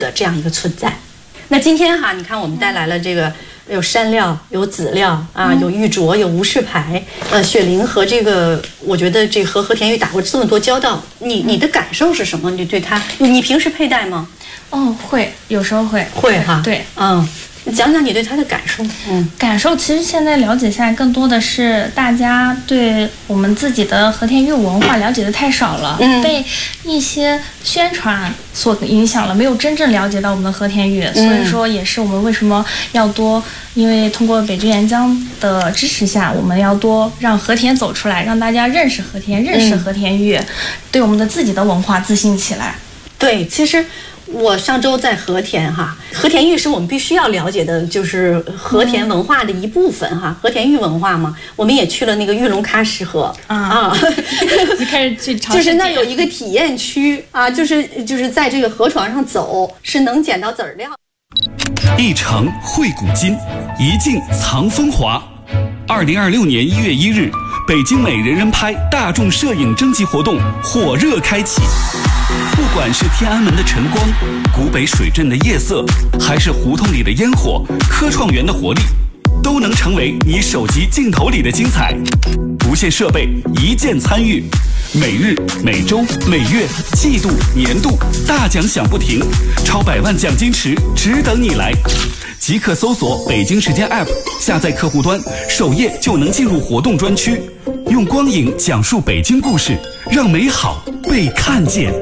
的这样一个存在。那今天哈，你看我们带来了这个有山料、有籽料啊，有玉镯、有无事牌。雪玲和这个，我觉得这和田玉打过这么多交道，你的感受是什么？你对它，你平时佩戴吗？ 哦，会，有时候会哈。 对， 讲讲你对它的感受。 感受其实现在了解下来，更多的是大家对我们自己的和田玉文化了解的太少了，被一些宣传所影响了，没有真正了解到我们的和田玉。所以说，也是我们为什么要多，因为通过北京沿江的支持下，我们要多让和田走出来，让大家认识和田，认识和田玉，对我们的自己的文化自信起来。 对，其实。我上周在和田哈，和田玉是我们必须要了解的，就是和田文化的一部分哈。和田玉文化嘛，我们也去了那个玉龙喀什河就开始去尝试， 就是那有一个体验区啊，就是在这个河床上走，是能捡到籽料。 一城绘古今，一镜藏风华。2026年1月1日，北京美人人拍大众摄影征集活动火热开启。不管是天安门的晨光、古北水镇的夜色，还是胡同里的烟火、科创园的活力，都能成为你手机镜头里的精彩。无线设备一键参与，每日、每周、每月、季度、年度大奖响不停，超100万奖金池只等你来。即刻搜索北京时间 App， 下载客户端，首页就能进入活动专区，用光影讲述北京故事，让美好被看见。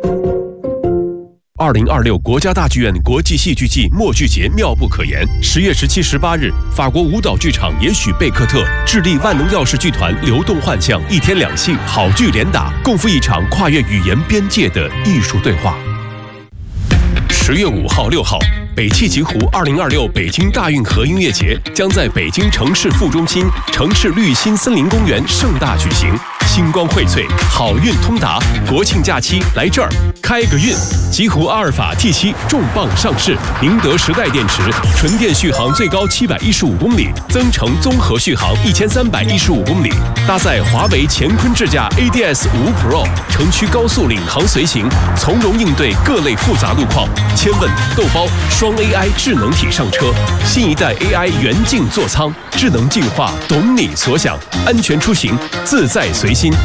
2026国家大剧院国际戏剧季默剧节妙不可言。10月17、18日，法国舞蹈剧场也许贝克特致力万能钥匙剧团流动幻象1天2戏好剧连打，共赴一场跨越语言边界的艺术对话。10月5号、6号，北汽极狐2026北京大运河音乐节将在北京城市副中心城市绿心森林公园盛大举行。星光荟萃，好运通达，国庆假期来这儿开个运。极狐阿尔法 T7 重磅上市，宁德时代电池，纯电续航最高715公里，增程综合续航1315公里，搭载华为乾坤智驾 ADS 5 Pro， 城区高速领航随行，从容应对各类复杂路况。千问豆包双 AI 智能体上车，新一代 AI 原镜座舱，智能进化，懂你所想，安全出行，自在随心。